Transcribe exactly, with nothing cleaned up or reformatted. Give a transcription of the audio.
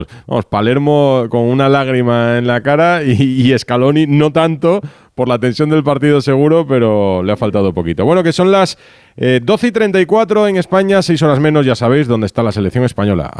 Vamos, Palermo con una lágrima en la cara y, y Scaloni no tanto por la tensión del partido seguro, pero le ha faltado poquito. Bueno, que son las eh, doce y treinta y cuatro en España, seis horas menos, ya sabéis dónde está la selección española.